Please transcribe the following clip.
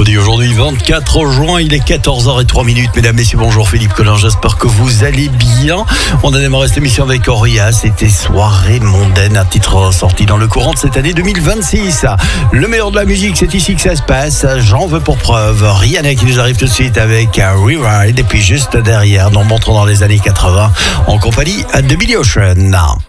mercredi aujourd'hui 24 juin, il est 14h03. Mesdames, messieurs, bonjour, Philippe Collin, j'espère que vous allez bien. On a démarré cette émission avec Auria, c'était Soirée mondaine, un titre sorti dans le courant de cette année 2026. Le meilleur de la musique, c'est ici que ça se passe, j'en veux pour preuve. Rihanna qui nous arrive tout de suite avec Rewrite, et puis juste derrière, nous montrons dans les années 80 en compagnie de Billy Ocean.